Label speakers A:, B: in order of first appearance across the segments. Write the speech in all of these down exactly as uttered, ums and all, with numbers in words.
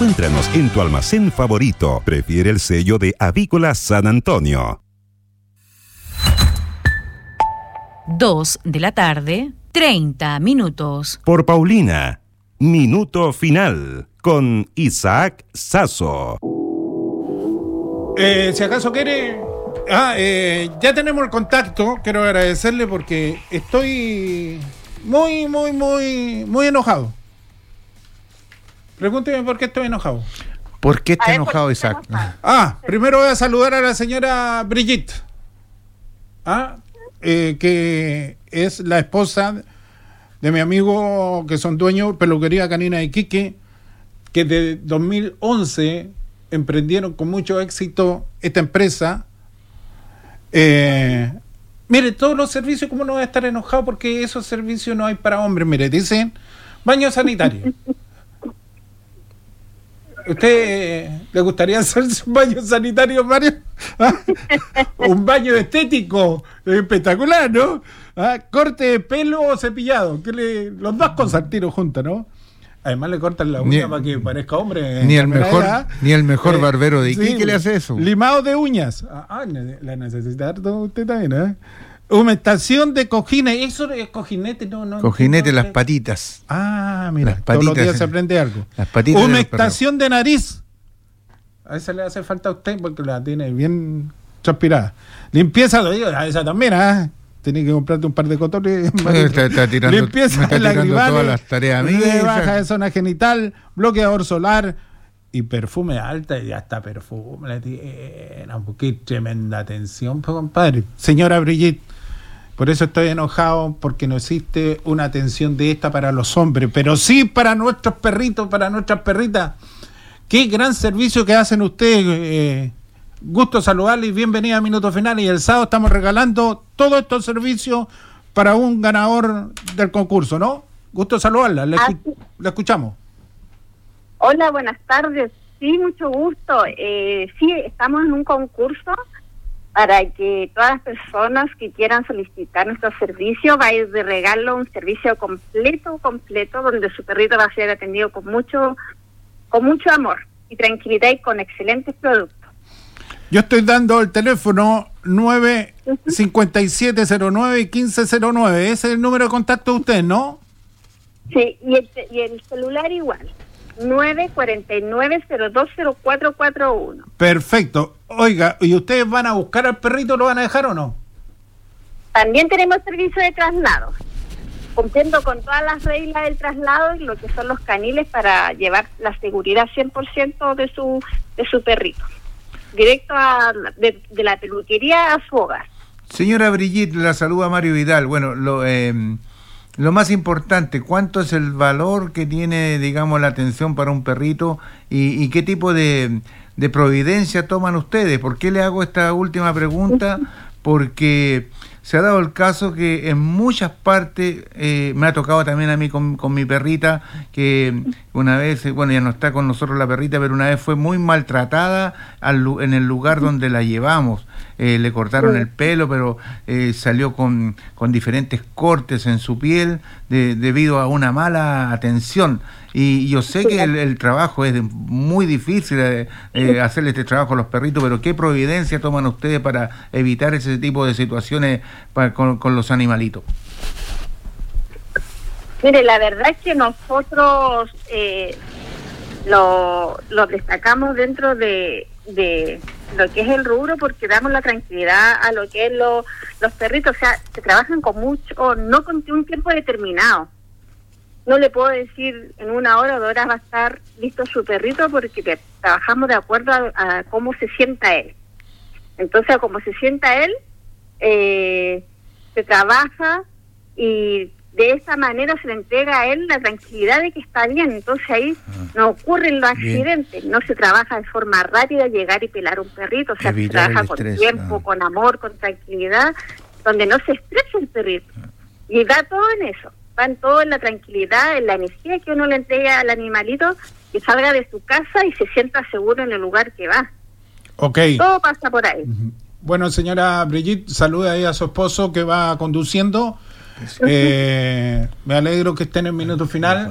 A: Encuéntranos en tu almacén favorito. Prefiere el sello de Avícola San Antonio.
B: Dos de la tarde, treinta minutos.
A: Por Paulina, Minuto Final, con Isaac Sasso.
C: Eh, si acaso quiere... Ah, eh, ya tenemos el contacto. Quiero agradecerle porque estoy muy, muy, muy, muy enojado. Pregúnteme por qué estoy enojado.
D: ¿Por qué está enojado, Isaac?
C: Ah, primero voy a saludar a la señora Brigitte. Ah, eh, que es la esposa de mi amigo, que son dueños de Peluquería Canina de Iquique, que de dos mil once emprendieron con mucho éxito esta empresa. Eh, mire, todos los servicios, ¿cómo no voy a estar enojado? Porque esos servicios no hay para hombres. Mire, dicen baño sanitario. ¿Usted eh, le gustaría hacerse un baño sanitario, Mario? ¿Ah? Un baño estético espectacular, ¿no? ¿Ah? Corte de pelo o cepillado, que le, los dos cosas al tiro juntas, ¿no? Además le cortan la uña para que parezca hombre.
D: Ni el mejor,
C: edad.
D: ni el mejor
C: eh,
D: barbero de Iquique
C: sí,
D: le hace eso.
C: Limado de uñas. Ah, la necesita usted también, ¿eh? Humectación de cojines. Eso es cojinete, no, no.
D: Cojinete,
C: no,
D: las
C: no.
D: patitas.
C: Ah, mira,
D: las patitas,
C: todos los días se aprende algo.
D: Las patitas.
C: Humectación de, de nariz. A esa le hace falta a usted porque la tiene bien transpirada. Limpieza, lo digo, a esa también, ¿ah? ¿eh? Tenés que comprarte un par de cotones.
D: Está, está tirando,
C: limpieza
D: está
C: de
D: tirando todas las tareas
C: de
D: mías.
C: baja de zona genital, bloqueador solar y perfume alta, y hasta perfume le tiene. Qué tremenda atención, pues, compadre. Señora Brigitte, por eso estoy enojado, porque no existe una atención de esta para los hombres, pero sí para nuestros perritos, para nuestras perritas. Qué gran servicio que hacen ustedes. Eh, gusto saludarle y bienvenida a Minuto Final. Y el sábado estamos regalando todos estos servicios para un ganador del concurso, ¿no? Gusto saludarla, le, escu- le escuchamos.
E: Hola, buenas tardes. Sí, mucho gusto. Eh, sí, estamos en un concurso para que todas las personas que quieran solicitar nuestro servicio, va a ir de regalo un servicio completo, completo, donde su perrito va a ser atendido con mucho, con mucho amor y tranquilidad y con excelentes productos.
C: Yo estoy dando el teléfono nueve cinco siete cero nueve uno cinco cero nueve. Ese es el número de contacto de usted, ¿no?
E: Sí, y el, y el celular igual. nueve cuatro nueve cero dos cero cuatro cuatro uno.
C: Perfecto. Oiga, ¿y ustedes van a buscar al perrito, lo van a dejar o no?
E: También tenemos servicio de traslado, cumpliendo con todas las reglas del traslado y lo que son los caniles para llevar la seguridad cien por ciento de su de su perrito. Directo a, de, de la peluquería a su hogar.
D: Señora Brigitte, la saluda Mario Vidal. Bueno, lo, eh, lo más importante, ¿cuánto es el valor que tiene, digamos, la atención para un perrito y, y qué tipo de, de providencia toman ustedes? ¿Por qué le hago esta última pregunta? Porque se ha dado el caso que en muchas partes, eh, me ha tocado también a mí con, con mi perrita, que una vez, bueno, ya no está con nosotros la perrita, pero una vez fue muy maltratada al, en el lugar donde la llevamos. Eh, le cortaron el pelo, pero eh, salió con, con diferentes cortes en su piel de, debido a una mala atención. Y yo sé que el, el trabajo es muy difícil, eh, eh, hacerle este trabajo a los perritos, pero ¿qué providencia toman ustedes para evitar ese tipo de situaciones para, con, con los animalitos?
E: Mire, la verdad es que nosotros eh, lo, lo destacamos dentro de, de lo que es el rubro porque damos la tranquilidad a lo que es lo, los perritos. O sea, se trabajan con mucho, no con un tiempo determinado. No le puedo decir en una hora o dos horas va a estar listo su perrito porque te, trabajamos de acuerdo a, a cómo se sienta él. Entonces, a cómo se sienta él, eh, se trabaja y de esa manera se le entrega a él la tranquilidad de que está bien. Entonces ahí no ocurren los accidentes, no se trabaja de forma rápida llegar y pelar un perrito, o sea, se trabaja con tiempo, no. con amor, con tranquilidad, donde no se estresa el perrito. Y va todo en eso. Van todo en la tranquilidad, en la energía que uno le entrega al animalito, que salga de su casa y se sienta seguro en el lugar que va.
C: Ok.
E: Todo pasa por ahí.
C: Uh-huh. Bueno, señora Brigitte, saluda ahí a su esposo que va conduciendo. Eh, me alegro que esté en el minuto final.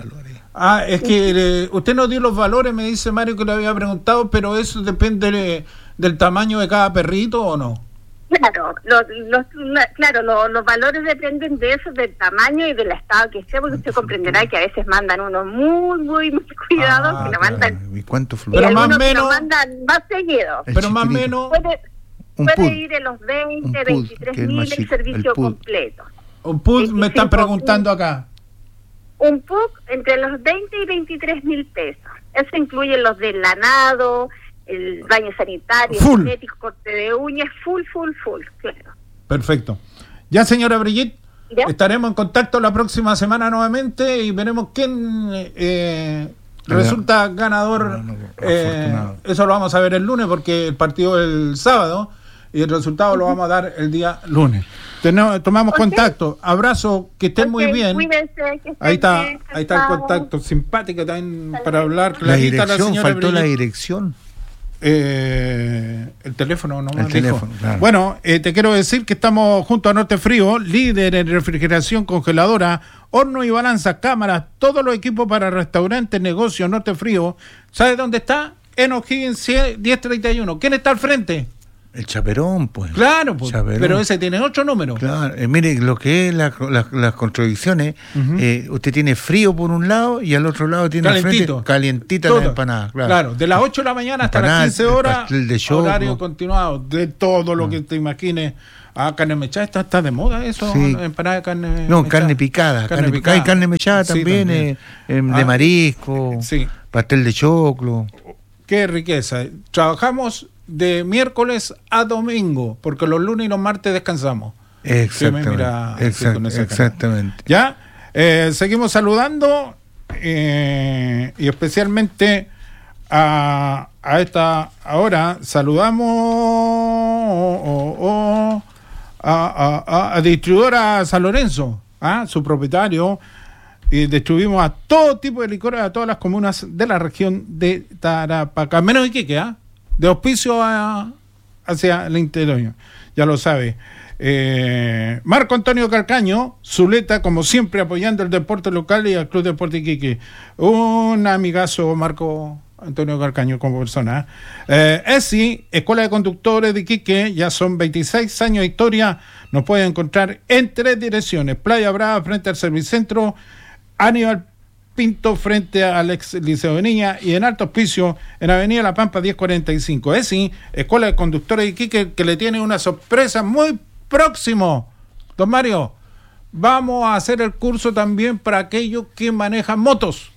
C: Ah, es que eh, usted nos dio los valores, me dice Mario que le había preguntado, pero eso depende de, del tamaño de cada perrito, ¿o no?
E: Claro, los, los, la, claro los, los valores dependen de eso, del tamaño y del estado que esté, porque usted comprenderá que a veces mandan unos muy, muy, muy cuidados,
C: Ah,
E: que lo
C: claro.
E: mandan,
D: ¿Y cuánto
E: y
D: fluye?
C: Pero más
E: algunos que lo
C: menos-
E: mandan más seguido.
D: El
C: Pero más o
D: chiquitito.
C: menos,
E: Puede,
D: Un
E: puede
D: pud.
E: ir en los
D: Un
E: veinte,
D: pud,
E: veintitrés
D: que es el más
E: mil el
D: chico, el
E: servicio
D: pud.
E: completo.
C: un pud me están
E: veinticinco
C: preguntando acá.
E: Un P U C entre los veinte y veintitrés mil pesos. Eso incluye los del lanado, el baño sanitario,
C: Full.
E: genético, corte de uñas, full, full, full, claro.
C: Perfecto. Ya, señora Brigitte,
E: ¿Ya?
C: estaremos en contacto la próxima semana nuevamente y veremos quién eh,
D: Ya.
C: resulta ganador.
D: No, no,
C: Eh,
D: afortunado.
C: eso lo vamos a ver el lunes porque el partido es el sábado y el resultado lo vamos a dar el día lunes. Tenemos, tomamos
E: Ok.
C: contacto. Abrazo, que estén
E: Ok,
C: muy bien.
E: Cuídense, que estén
C: Ahí está,
E: bien,
C: ahí está el
E: chao.
C: contacto. Simpática también para hablar.
D: La
C: Clarita,
D: dirección,
C: señora
D: faltó la
C: Brigitte.
D: dirección.
C: Eh, el teléfono no
D: El teléfono, claro.
C: Bueno, eh, te quiero decir que estamos junto a Norte Frío, líder en refrigeración congeladora, horno y balanza, cámaras, todos los equipos para restaurantes, negocios, Norte Frío. ¿Sabes dónde está? En O'Higgins diez treinta y uno. ¿Quién está al frente?
D: El chaperón, pues.
C: Claro, pues,
D: Chaperón.
C: pero ese tiene ocho números.
D: Claro, eh, mire, lo que es la- la- las construcciones,
C: Ujú.
D: eh, usted tiene frío por un lado y al otro lado tiene al
C: Calentito.
D: frente calientita
C: Todo.
D: la empanada. Claro.
C: Claro, de las ocho de la mañana hasta
D: Empanada,
C: las quince
D: el
C: horas,
D: pastel de choclo.
C: horario continuado, de todo lo que te imagines. Ah, carne mechada, está, está de moda eso,
D: Sí.
C: empanada de carne
D: No,
C: mechada.
D: carne picada. Carne, picada. Hay carne mechada
C: Sí,
D: también, eh, eh, de
C: Ah,
D: marisco,
C: sí.
D: pastel de choclo.
C: Qué riqueza. Trabajamos de miércoles a domingo, porque los lunes y los martes descansamos.
D: Exactamente.
C: mira, así
D: exact-
C: con esa cara.
D: exactamente.
C: ¿Ya? Eh, seguimos saludando eh, y especialmente a, a esta hora saludamos oh, oh, oh, a, a- a distribuidora San Lorenzo, ¿ah? Su propietario, y distribuimos a todo tipo de licores a todas las comunas de la región de Tarapacá, menos Iquique, ¿ah? De auspicio a- hacia el interior, ya lo sabe. Eh, Marco Antonio Calcaño, Zuleta, como siempre, apoyando el deporte local y al Club Deporte Iquique. Un amigazo, Marco Antonio Calcaño, como persona. Eh, ESI, Escuela de Conductores de Iquique, ya son veintiséis años de historia. Nos pueden encontrar en tres direcciones: Playa Brava, frente al Servicentro, Aníbal Pinto, frente al ex Liceo de Niña, y en Alto Hospicio, en Avenida La Pampa diez cuarenta y cinco. ESI, Escuela de Conductores de Iquique, que le tiene una sorpresa muy próximo. Don Mario, vamos a hacer el curso también para aquellos que manejan motos,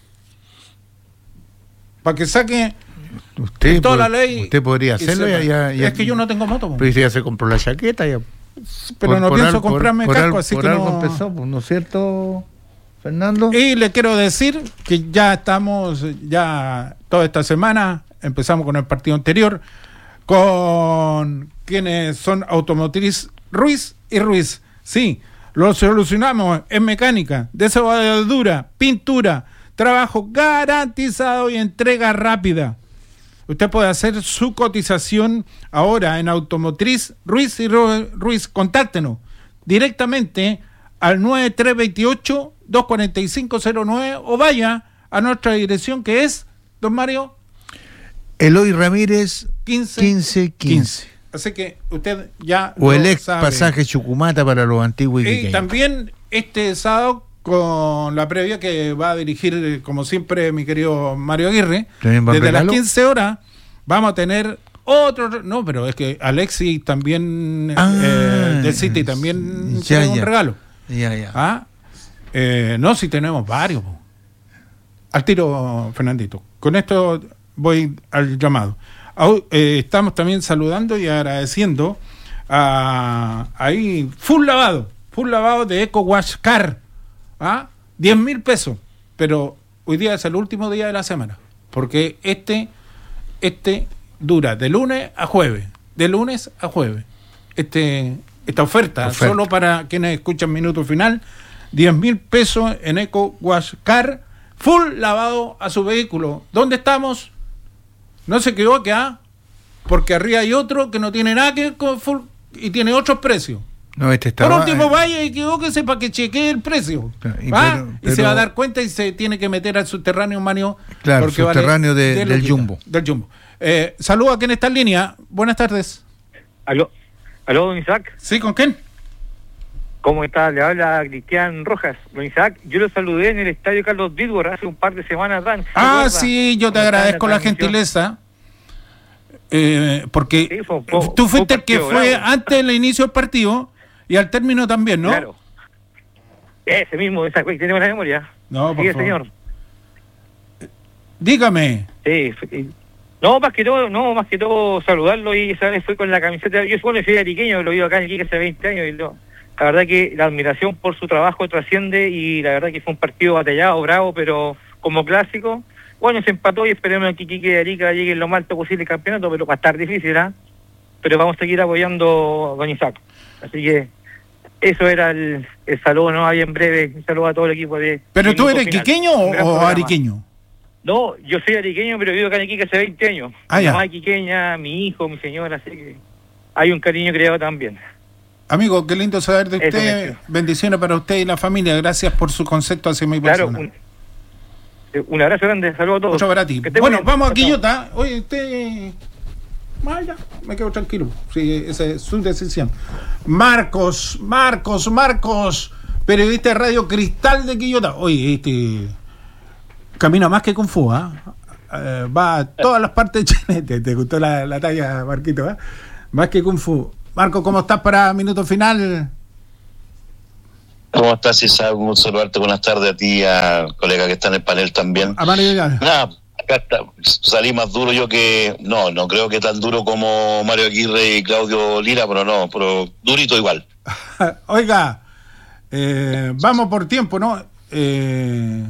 C: para que saquen
D: Usted,
C: toda
D: pod-
C: la ley.
D: usted podría
C: y
D: hacerlo.
C: sepa.
D: Ya, ya- ya-
C: es que yo no tengo moto, po.
D: Pero ya se compró la chaqueta. Ya.
C: pero
D: Por-
C: no
D: por
C: pienso
D: al- por-
C: comprarme
D: por
C: casco,
D: al-
C: así
D: por
C: que
D: algo
C: no.
D: empezó, pues, ¿no es cierto, Fernando?
C: Y le quiero decir que ya estamos, ya toda esta semana, empezamos con el partido anterior, con quienes son Automotriz Ruiz y Ruiz. Sí, lo solucionamos en mecánica, desoldadura, pintura, trabajo garantizado y entrega rápida. Usted puede hacer su cotización ahora en Automotriz Ruiz y Ru- Ruiz. Contáctenos directamente al nueve tres dos ocho, dos cuatro cinco cero nueve o vaya a nuestra dirección, que es, don Mario,
D: Eloy Ramírez,
C: quince
D: quince quince.
C: Así que usted ya
D: O
C: lo
D: el ex
C: sabe.
D: pasaje Chucumata para los antiguos
C: Y
D: iquiqueños.
C: también este sábado, con la previa que va a dirigir, eh, como siempre, mi querido Mario Aguirre,
D: ¿También va
C: desde
D: regalo?
C: las quince horas vamos a tener otro... re- No, pero es que Alexis también,
D: Ah,
C: eh, de City, también
D: ya,
C: tiene un
D: ya.
C: regalo.
D: Ya, ya.
C: ¿Ah? Eh, no, si tenemos varios. po. Al tiro, Fernandito. Con esto voy al llamado. Au- eh, estamos también saludando y agradeciendo a ahí full lavado, full lavado de Eco Wash Car. ¿Ah? diez mil pesos. Pero hoy día es el último día de la semana. Porque este, este dura de lunes a jueves. De lunes a jueves. Este, esta oferta,
D: Oferta.
C: solo para quienes escuchan Minuto Final. diez mil pesos en Eco Wash Car. Full lavado a su vehículo. ¿Dónde estamos? No se equivoque, ¿ah? Porque arriba hay otro que no tiene nada que ver con full y tiene otros precios.
D: No, este estaba,
C: Por último,
D: eh,
C: vaya y equivóquese para que chequee el precio.
D: Y,
C: ¿Ah?
D: pero,
C: y
D: pero,
C: se va a dar cuenta y se tiene que meter al subterráneo, Mario.
D: Claro,
C: porque
D: subterráneo
C: vale
D: de,
C: de
D: del
C: loquita,
D: Jumbo.
C: Del Jumbo. Eh, saludo a quien está en línea. Buenas tardes.
F: Aló, aló, don Isaac.
C: ¿Sí, con quién?
F: ¿Cómo está? Le habla Cristian Rojas. Don Isaac, yo lo saludé en el estadio Carlos Didbor hace un par de semanas atrás.
C: Ah, sí, yo te agradezco la gentileza. Eh, porque
F: sí, fue, fue,
C: tú fuiste el que fue
F: bravo.
C: antes del inicio del partido y al término también, ¿no?
F: Claro. Ese mismo, esa tiene buena memoria.
C: No, por
F: sí,
C: favor.
F: señor.
C: Dígame.
F: Sí, fue, no, más que todo, no, más que todo saludarlo y esa vez fue con la camiseta. Yo bueno, soy ariqueño, lo vivo acá en Iquique hace veinte años y lo, la verdad que la admiración por su trabajo trasciende y la verdad que fue un partido batallado, bravo, pero como clásico. Bueno, se empató y esperemos que Iquique y Arica lleguen lo más alto posible el campeonato, pero va a estar difícil, ¿ah? ¿eh? Pero vamos a seguir apoyando a don Isaac. Así que eso era el, el saludo, ¿no? Ahí en breve, un saludo a todo el equipo de...
C: ¿Pero tú eres
F: final.
C: quiqueño o, o ariqueño?
F: No, yo soy ariqueño, pero vivo acá en Iquique hace veinte años.
C: Ah,
F: mi
C: ya.
F: mamá es quiqueña, mi hijo, mi señora, así que hay un cariño creado también.
C: Amigo, qué lindo saber de
F: Eso
C: usted.
F: es.
C: Bendiciones para usted y la familia. Gracias por su concepto hacia mi
F: Claro,
C: persona.
F: un, un abrazo grande, saludos a todos.
C: Mucho para ti.
F: Que esté
C: Bueno,
F: muy bien.
C: vamos a
F: Chao, chao.
C: Quillota. Oye, usted... Vaya, me quedo tranquilo. Sí, esa es su decisión. Marcos, Marcos, Marcos, periodista de Radio Cristal de Quillota. Oye, este... camina más que Kung Fu, ¿ah? Eh, va a todas las partes de Chile. ¿Te, te gustó la, la talla, Marquito? ¿eh? Más que Kung Fu. Marco, ¿cómo estás para minuto final?
G: ¿Cómo estás, Isaac? Un saludarte, buenas tardes a ti, a colega que está en el panel también.
C: A Mario Vidal.
G: Nada, acá está, salí más duro yo que... No, no creo que tan duro como Mario Aguirre y Claudio Lira, pero no, pero durito igual.
C: Oiga, eh, vamos por tiempo, ¿no? Eh,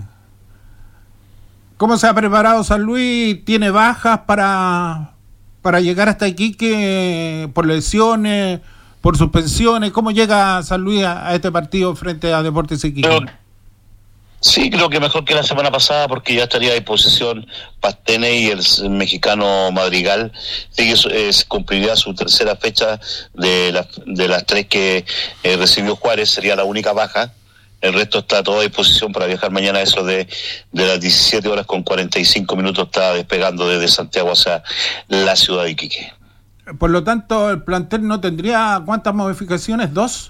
C: ¿Cómo se ha preparado San Luis? ¿Tiene bajas para, para llegar hasta Iquique por lesiones, por suspensiones? ¿Cómo llega San Luis a, a este partido frente a Deportes Iquique?
G: Pero, sí, creo que mejor que la semana pasada porque ya estaría a disposición Pastene y el mexicano Madrigal. Sí, eso es, cumpliría su tercera fecha de, la, de las tres que eh, recibió Juárez, sería la única baja. El resto está a toda disposición para viajar mañana. Eso de, de las diecisiete horas con cuarenta y cinco minutos está despegando desde Santiago hacia la ciudad de Iquique.
C: Por lo tanto, el plantel no tendría ¿cuántas modificaciones? ¿Dos?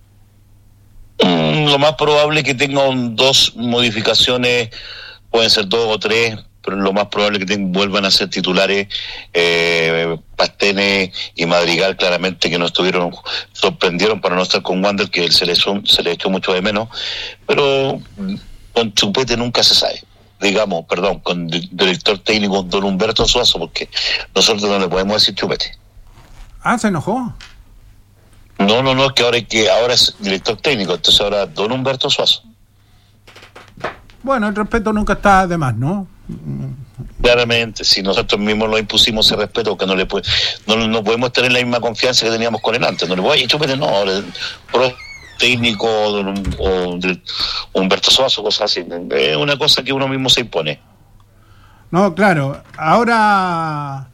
G: Mm, lo más probable es que tenga un, dos modificaciones, pueden ser dos o tres, pero lo más probable es que ten, vuelvan a ser titulares eh, Pastene y Madrigal, claramente que no estuvieron, sorprendieron para no estar con Wander, que se le, se le echó mucho de menos, pero con Chupete nunca se sabe. Digamos, perdón, con el director técnico don Humberto Suazo, porque nosotros no le podemos decir Chupete.
C: Ah, ¿se enojó?
G: No, no, no, es que ahora, hay que ahora es director técnico, entonces ahora don Humberto Suazo.
C: Bueno, el respeto nunca está de más, ¿no?
G: Claramente, si nosotros mismos lo impusimos ese respeto, porque no le puede, no, no podemos tener la misma confianza que teníamos con él antes. No le voy a Chupete, no, ahora el pro técnico o, o del Humberto Suazo, cosas así. Es una cosa que uno mismo se impone.
C: No, claro. Ahora,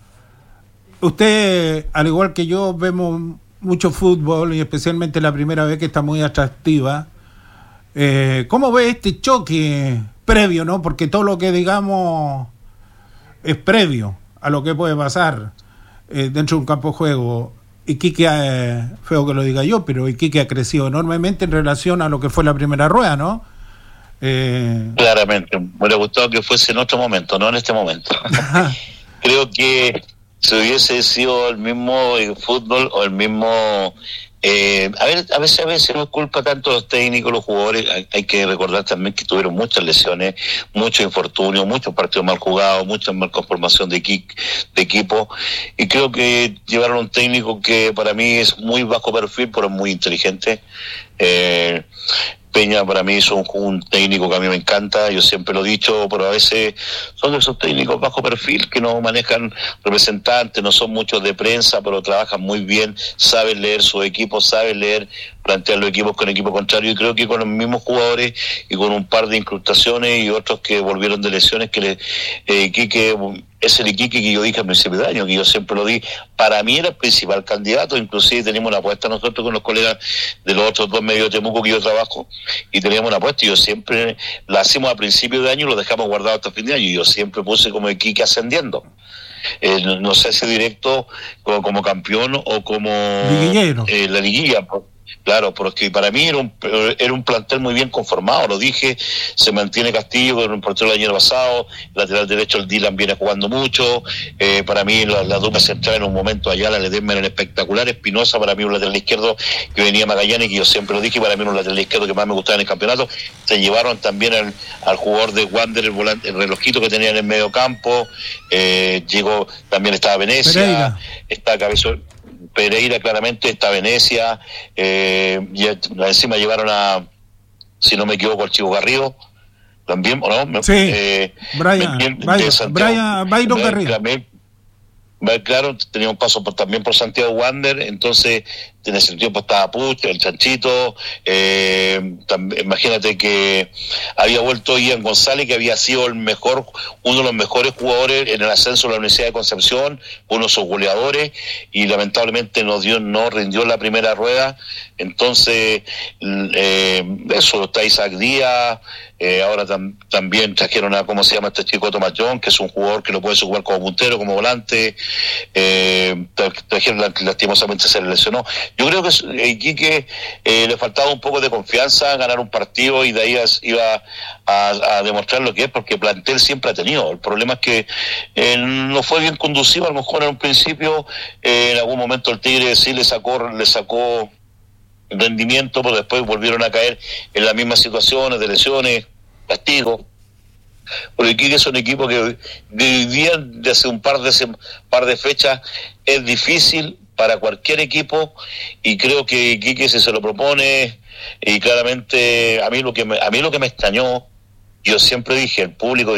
C: usted, al igual que yo, vemos mucho fútbol y especialmente la primera vez que está muy atractiva. Eh, ¿Cómo ve este choque previo, no? Porque todo lo que digamos es previo a lo que puede pasar eh, dentro de un campo de juego. Iquique, eh, feo que lo diga yo, pero Iquique ha crecido enormemente en relación a lo que fue la primera rueda, ¿no? Eh...
G: Claramente, me hubiera gustado que fuese en otro momento, no en este momento. Creo que si hubiese sido el mismo fútbol o el mismo... Eh, a ver, a veces a veces no es culpa tanto de los técnicos, los jugadores. Hay, hay que recordar también que tuvieron muchas lesiones, muchos infortunios, muchos partidos mal jugados, mucha mal conformación de, equi- de equipo, y creo que llevaron un técnico que para mí es muy bajo perfil, pero es muy inteligente. eh, Peña para mí es un, un técnico que a mí me encanta, yo siempre lo he dicho, pero a veces son de esos técnicos bajo perfil que no manejan representantes, no son muchos de prensa, pero trabajan muy bien, saben leer su equipo, saben leer plantear los equipos con equipo contrario, y creo que con los mismos jugadores y con un par de incrustaciones y otros que volvieron de lesiones, que le, eh, Iquique es el Iquique que yo dije al principio de año, que yo siempre lo di, para mí era el principal candidato. Inclusive teníamos una apuesta nosotros con los colegas de los otros dos medios de Temuco que yo trabajo, y teníamos una apuesta, y yo siempre la hacemos a principio de año y lo dejamos guardado hasta fin de año, y yo siempre puse como Iquique ascendiendo. Eh, no, no sé si directo como, como campeón o como eh, la liguilla. Claro, porque para mí era un, era un plantel muy bien conformado, lo dije. Se mantiene Castillo, que era un portero el año pasado, lateral derecho el Dylan viene jugando mucho, eh, para mí la, la dupla central en un momento allá, la Ledesma era espectacular, Espinosa para mí un lateral izquierdo que venía Magallanes, que yo siempre lo dije, para mí era un lateral izquierdo que más me gustaba en el campeonato. Se llevaron también al, al jugador de Wander, el, volante, el relojito que tenía en el medio campo, eh, llegó, también estaba Venecia, Pereira. Está Cabezón Pereira, claramente está Venecia, eh, y encima llevaron a, si no me equivoco, al Chico Garrido, también, ¿o no?
C: Sí,
G: eh,
C: Brian, Brian, Brian, Byron Garrido.
G: Claro, tenía un paso por, también por Santiago Wander, entonces en ese tiempo estaba Puch, el Chanchito, eh, también, imagínate que había vuelto Ian González, que había sido el mejor, uno de los mejores jugadores en el ascenso de la Universidad de Concepción, uno de sus goleadores, y lamentablemente no dio, no rindió la primera rueda. Entonces eh, eso, está Isaac Díaz, eh, ahora tam, también trajeron a, ¿cómo se llama este chico? Tomás John, que es un jugador que lo puede jugar como puntero, como volante, eh, trajeron, lastimosamente se lesionó. Yo creo que a Iquique eh, le faltaba un poco de confianza, ganar un partido, y de ahí iba a, a demostrar lo que es, porque plantel siempre ha tenido. El problema es que eh, no fue bien conducido, a lo mejor en un principio, eh, en algún momento el Tigre sí le sacó, le sacó rendimiento, pero después volvieron a caer en las mismas situaciones de lesiones, castigos. Porque Iquique es un equipo que de hoy día, de hace un par de, par de fechas, es difícil para cualquier equipo, y creo que Iquique, si se lo propone, y claramente a mí lo que me, a mí lo que me extrañó, yo siempre dije, el público